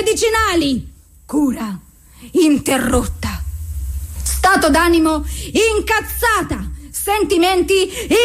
medicinali. Cura interrotta. Stato d'animo incazzata. Sentimenti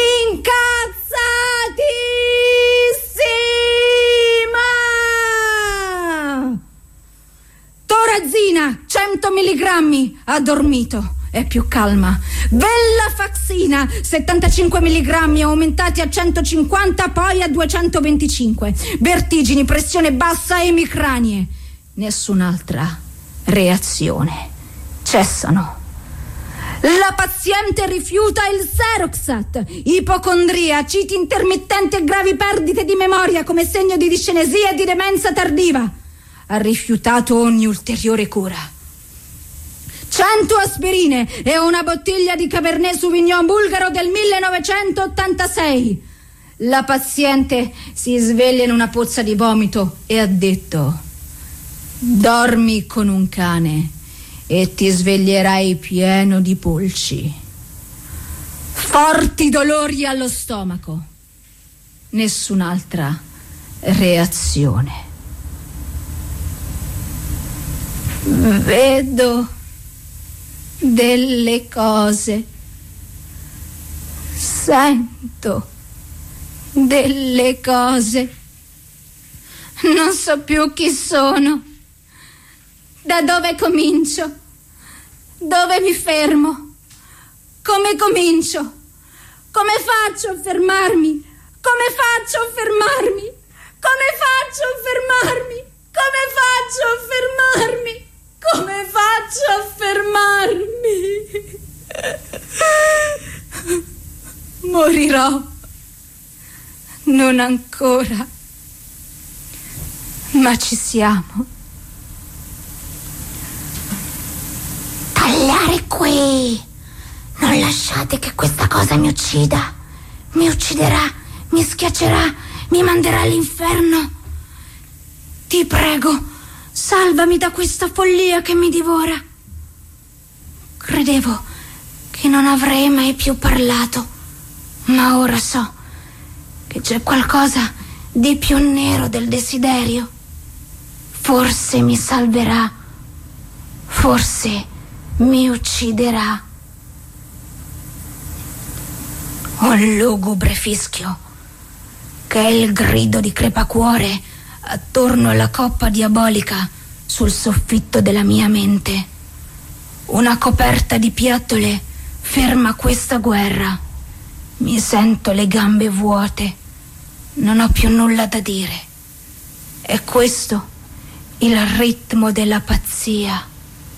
incazzatissima. Torazina 100 milligrammi. Ha dormito. È più calma. Venlafaxina 75 milligrammi aumentati a 150, poi a 225. Vertigini, pressione bassa e emicranie. Nessun'altra reazione. Cessano. La paziente rifiuta il Seroxat. Ipocondria, citi intermittenti e gravi perdite di memoria come segno di discinesia e di demenza tardiva. Ha rifiutato ogni ulteriore cura. 100 aspirine e una bottiglia di Cabernet Sauvignon bulgaro del 1986. La paziente si sveglia in una pozza di vomito e ha detto: dormi con un cane e ti sveglierai pieno di pulci. Forti dolori allo stomaco. Nessun'altra reazione. Vedo delle cose, sento delle cose, non so più chi sono, da dove comincio, dove mi fermo, come comincio, come faccio a fermarmi, come faccio a fermarmi, come faccio a fermarmi, come faccio a fermarmi. Come faccio a fermarmi? Morirò. Non ancora. Ma ci siamo. Tagliare qui. Non lasciate che questa cosa mi uccida. Mi ucciderà, mi schiaccerà, mi manderà all'inferno. Ti prego. Salvami da questa follia che mi divora. Credevo che non avrei mai più parlato, ma ora so che c'è qualcosa di più nero del desiderio. Forse mi salverà, forse mi ucciderà. Un lugubre fischio, che è il grido di crepacuore attorno alla coppa diabolica sul soffitto della mia mente. Una coperta di piattole ferma questa guerra. Mi sento le gambe vuote. Non ho più nulla da dire. È questo il ritmo della pazzia.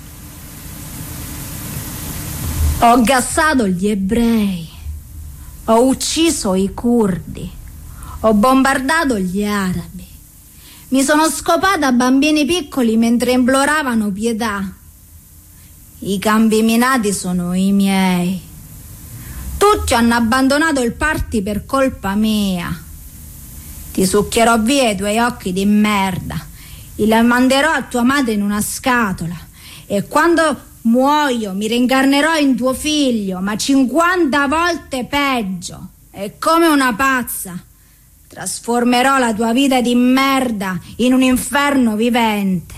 Ho gassato gli ebrei. Ho ucciso i curdi. Ho bombardato gli arabi. Mi sono scopata bambini piccoli mentre imploravano pietà. I campi minati sono i miei. Tutti hanno abbandonato il party per colpa mia. Ti succhierò via i tuoi occhi di merda. Li manderò a tua madre in una scatola. E quando muoio mi reincarnerò in tuo figlio, ma 50 volte peggio. E come una pazza trasformerò la tua vita di merda in un inferno vivente.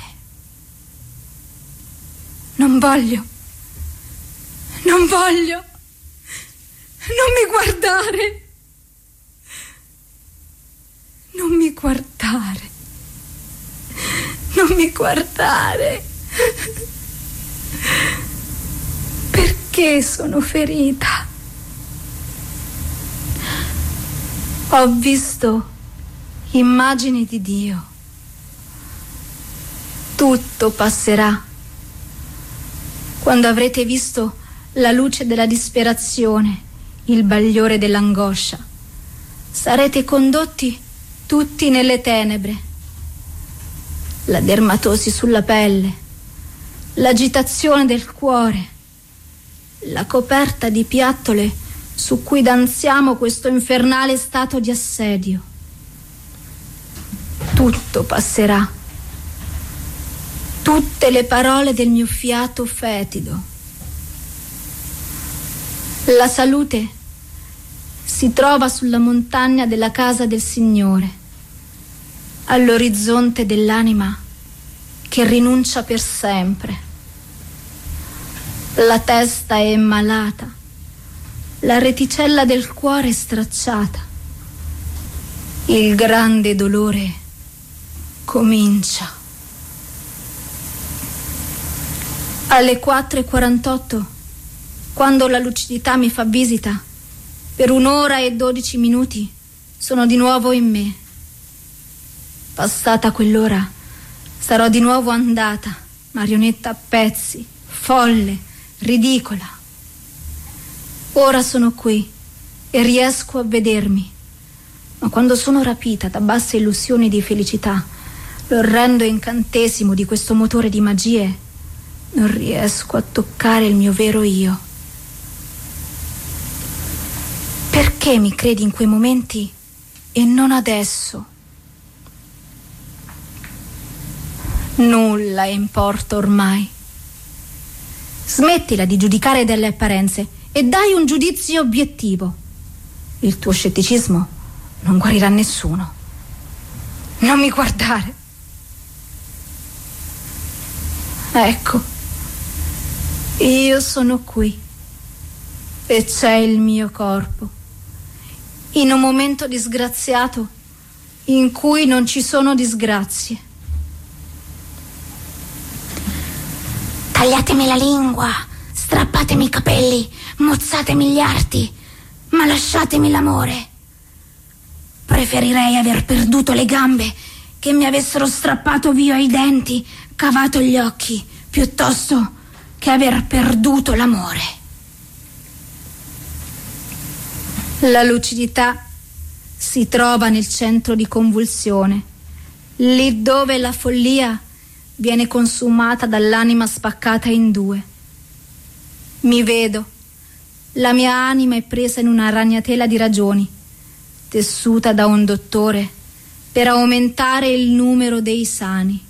Non voglio. Non mi guardare. Non mi guardare. Non mi guardare. Perché sono ferita? Ho visto immagini di Dio. Tutto passerà. Quando avrete visto la luce della disperazione, il bagliore dell'angoscia, sarete condotti tutti nelle tenebre. La dermatosi sulla pelle, l'agitazione del cuore, la coperta di piattole su cui danziamo questo infernale stato di assedio. Tutto passerà. Tutte le parole del mio fiato fetido. La salute si trova sulla montagna della casa del Signore, all'orizzonte dell'anima che rinuncia per sempre. La testa è malata, la reticella del cuore è stracciata. Il grande dolore comincia. Alle 4:48, quando la lucidità mi fa visita, per 1 ora e 12 minuti sono di nuovo in me. Passata quell'ora sarò di nuovo andata, marionetta a pezzi, folle, ridicola. Ora sono qui e riesco a vedermi, ma quando sono rapita da basse illusioni di felicità, l'orrendo incantesimo di questo motore di magie, non riesco a toccare il mio vero io. Perché mi credi in quei momenti e non adesso? Nulla importa ormai. Smettila di giudicare delle apparenze e dai un giudizio obiettivo. Il tuo scetticismo non guarirà nessuno. Non mi guardare. Ecco, io sono qui e c'è il mio corpo, in un momento disgraziato in cui non ci sono disgrazie. Tagliatemi la lingua, strappatemi i capelli, mozzatemi gli arti, ma lasciatemi l'amore. Preferirei aver perduto le gambe che mi avessero strappato via i denti, cavato gli occhi, piuttosto che aver perduto l'amore. La lucidità si trova nel centro di convulsione, lì dove la follia viene consumata dall'anima spaccata in due. Mi vedo, la mia anima è presa in una ragnatela di ragioni, tessuta da un dottore per aumentare il numero dei sani.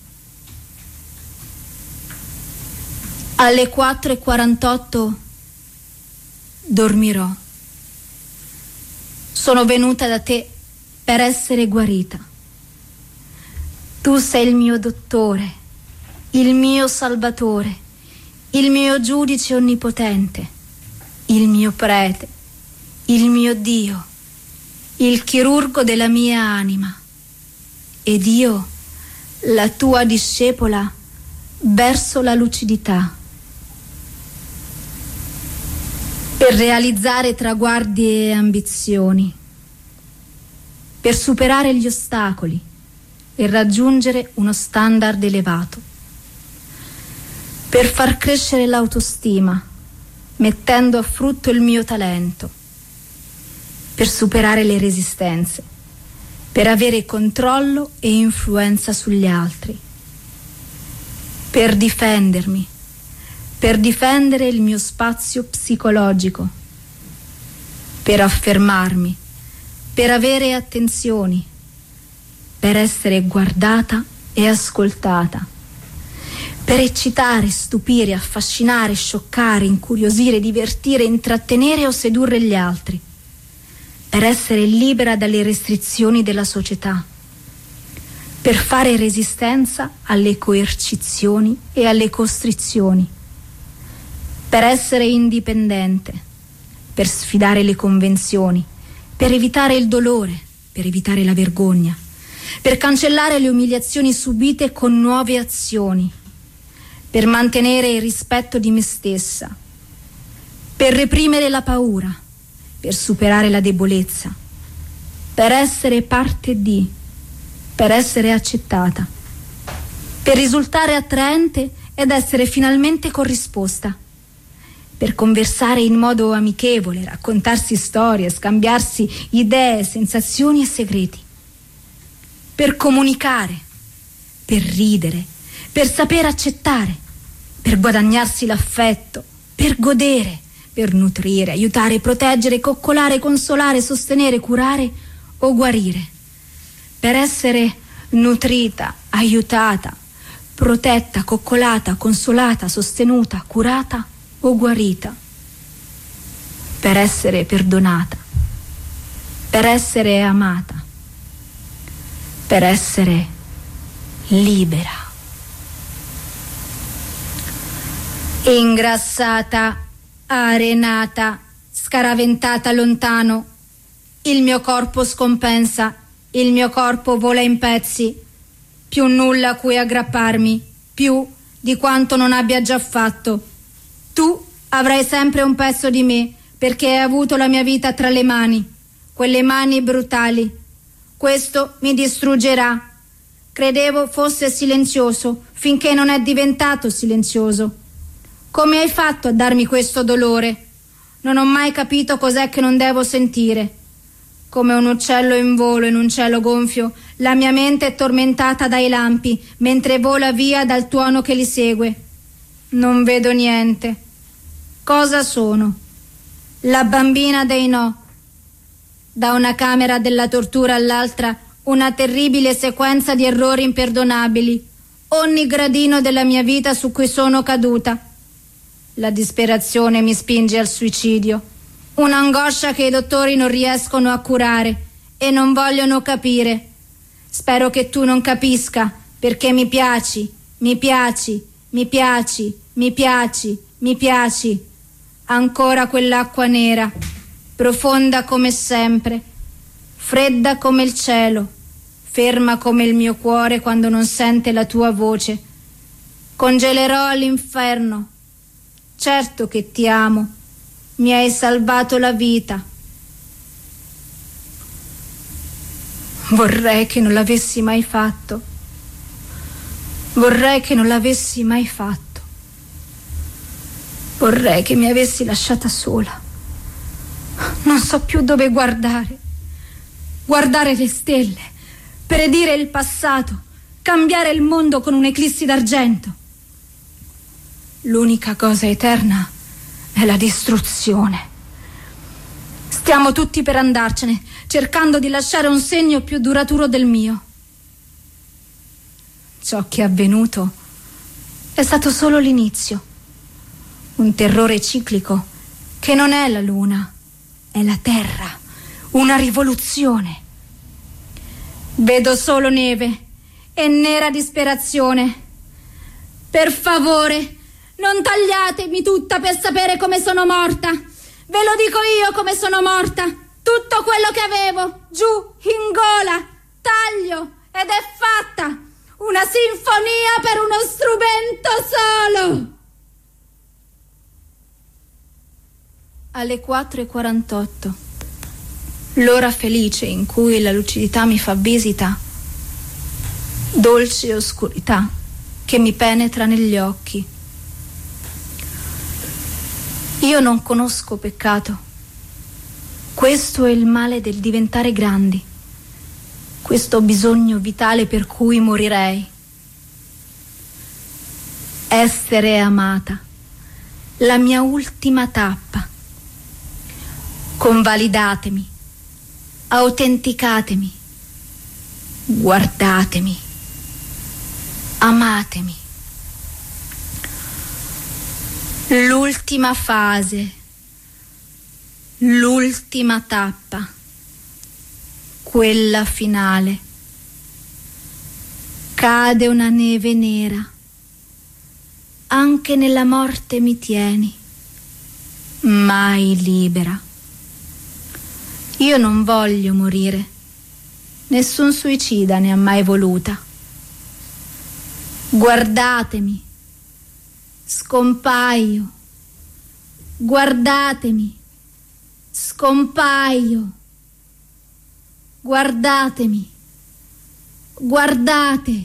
Alle 4:48 dormirò. Sono venuta da te per essere guarita. Tu sei il mio dottore, il mio salvatore, il mio giudice onnipotente, il mio prete, il mio Dio, il chirurgo della mia anima. Ed io, la tua discepola, verso la lucidità. Per realizzare traguardi e ambizioni, per superare gli ostacoli e raggiungere uno standard elevato, per far crescere l'autostima, mettendo a frutto il mio talento, per superare le resistenze, per avere controllo e influenza sugli altri, per difendermi, per difendere il mio spazio psicologico, per affermarmi, per avere attenzioni, per essere guardata e ascoltata, per eccitare, stupire, affascinare, scioccare, incuriosire, divertire, intrattenere o sedurre gli altri, per essere libera dalle restrizioni della società, per fare resistenza alle coercizioni e alle costrizioni, per essere indipendente, per sfidare le convenzioni, per evitare il dolore, per evitare la vergogna, per cancellare le umiliazioni subite con nuove azioni, per mantenere il rispetto di me stessa, per reprimere la paura, per superare la debolezza, per essere parte di, per essere accettata, per risultare attraente ed essere finalmente corrisposta, per conversare in modo amichevole, raccontarsi storie, scambiarsi idee, sensazioni e segreti, per comunicare, per ridere, per saper accettare, per guadagnarsi l'affetto, per godere, per nutrire, aiutare, proteggere, coccolare, consolare, sostenere, curare o guarire, per essere nutrita, aiutata, protetta, coccolata, consolata, sostenuta, curata o guarita, per essere perdonata, per essere amata, per essere libera. Ingrassata, arenata, scaraventata lontano, il mio corpo scompensa, il mio corpo vola in pezzi, più nulla a cui aggrapparmi, più di quanto non abbia già fatto. Tu avrai sempre un pezzo di me, perché hai avuto la mia vita tra le mani, quelle mani brutali. Questo mi distruggerà. Credevo fosse silenzioso, finché non è diventato silenzioso. Come hai fatto a darmi questo dolore? Non ho mai capito cos'è che non devo sentire. Come un uccello in volo in un cielo gonfio, la mia mente è tormentata dai lampi, mentre vola via dal tuono che li segue. Non vedo niente. Cosa sono? La bambina dei no. Da una camera della tortura all'altra, una terribile sequenza di errori imperdonabili. Ogni gradino della mia vita su cui sono caduta. La disperazione mi spinge al suicidio. Un'angoscia che i dottori non riescono a curare e non vogliono capire. Spero che tu non capisca, perché mi piaci, mi piaci, mi piaci, mi piaci, mi piaci. Ancora quell'acqua nera, profonda come sempre, fredda come il cielo, ferma come il mio cuore quando non sente la tua voce. Congelerò all'inferno. Certo che ti amo. Mi hai salvato la vita. Vorrei che non l'avessi mai fatto. Vorrei che non l'avessi mai fatto. Vorrei che mi avessi lasciata sola. Non so più dove guardare. Guardare le stelle, predire il passato, cambiare il mondo con un'eclissi d'argento. L'unica cosa eterna è la distruzione. Stiamo tutti per andarcene, cercando di lasciare un segno più duraturo del mio. Ciò che è avvenuto è stato solo l'inizio. Un terrore ciclico che non è la luna, è la terra, una rivoluzione. Vedo solo neve e nera disperazione. Per favore, non tagliatemi tutta per sapere come sono morta. Ve lo dico io come sono morta. Tutto quello che avevo, giù, in gola, taglio, ed è fatta. Una sinfonia per uno strumento solo. Alle 4:48, l'ora felice in cui la lucidità mi fa visita, dolce oscurità che mi penetra negli occhi. Io non conosco peccato. Questo è il male del diventare grandi, questo bisogno vitale per cui morirei. Essere amata, la mia ultima tappa. Convalidatemi, autenticatemi, guardatemi, amatemi. L'ultima fase, l'ultima tappa, quella finale. Cade una neve nera, anche nella morte mi tieni, mai libera. Io non voglio morire, nessun suicida ne ha mai voluta. Guardatemi, scompaio, guardatemi, scompaio, guardatemi, guardate.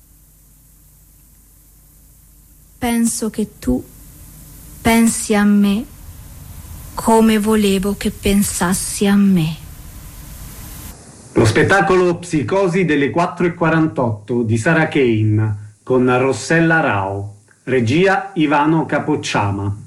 Penso che tu pensi a me come volevo che pensassi a me. Lo spettacolo Psicosi delle 4:48 di Sara Kane con Rossella Rao, regia Ivano Capocciama.